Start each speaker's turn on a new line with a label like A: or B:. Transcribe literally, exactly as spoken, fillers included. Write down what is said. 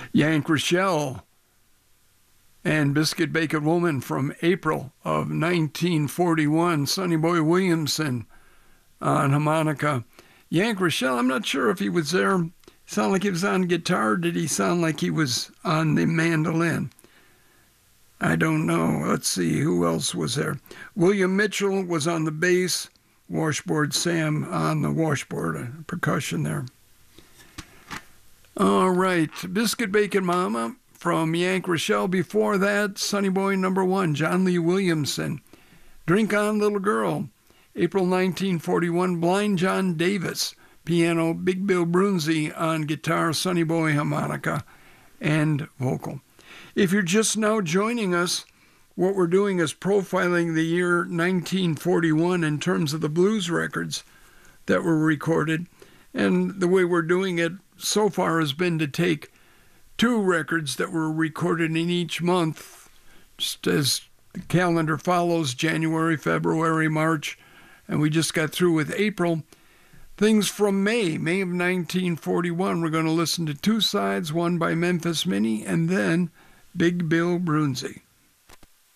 A: Yank Rochelle and Biscuit Bacon Woman from April of nineteen forty-one, Sonny Boy Williamson on harmonica. Yank Rochelle, I'm not sure if he was there. Sound like he was on guitar? Did he sound like he was on the mandolin? I don't know. Let's see who else was there. William Mitchell was on the bass. Washboard Sam on the washboard, uh, percussion there. All right, Biscuit Bacon Mama from Yank Rochelle. Before that, Sonny Boy number one, John Lee Williamson. Drink On Little Girl, April nineteen forty-one, Blind John Davis. Piano, Big Bill Brunzi on guitar, Sonny Boy harmonica, and vocal. If you're just now joining us, what we're doing is profiling the year nineteen forty-one in terms of the blues records that were recorded. And the way we're doing it so far has been to take two records that were recorded in each month, just as the calendar follows, January, February, March, and we just got through with April. Things from May, May of nineteen forty-one, we're going to listen to two sides, one by Memphis Minnie and then Big Bill Brunzi.